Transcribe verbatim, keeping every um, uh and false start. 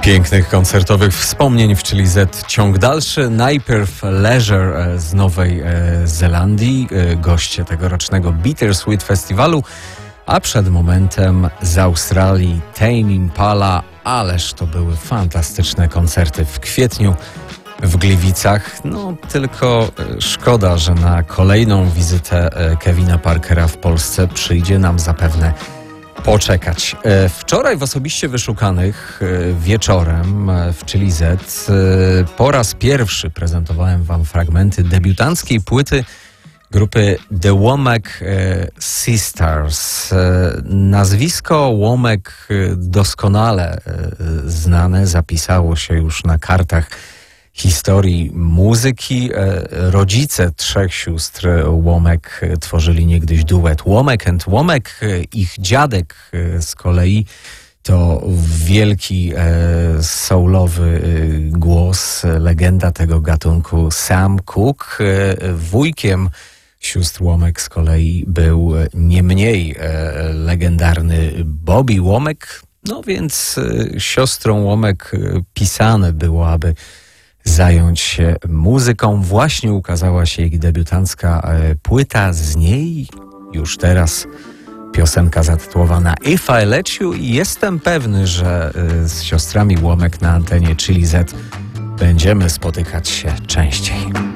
Pięknych koncertowych wspomnień w Chili Z ciąg dalszy. Najpierw Leisure z Nowej Zelandii, goście tegorocznego Bittersweet Festiwalu, a przed momentem z Australii Tame Impala. Ależ to były fantastyczne koncerty w kwietniu w Gliwicach. No tylko szkoda, że na kolejną wizytę Kevina Parkera w Polsce przyjdzie nam zapewne poczekać. Wczoraj w Osobiście Wyszukanych wieczorem w Chili Z po raz pierwszy prezentowałem wam fragmenty debiutanckiej płyty grupy The Womack Sisters. Nazwisko Womack doskonale znane, zapisało się już na kartach historii muzyki. Rodzice trzech sióstr Womack tworzyli niegdyś duet Womack and Womack. Ich dziadek z kolei to wielki soulowy głos, legenda tego gatunku Sam Cooke. Wujkiem sióstr Womack z kolei był nie mniej legendarny Bobby Womack. No więc siostrą Womack pisane było, aby zająć się muzyką. Właśnie ukazała się ich debiutancka płyta, z niej już teraz piosenka zatytułowana If I Let You i jestem pewny, że z siostrami Womack na antenie Chili Z będziemy spotykać się częściej.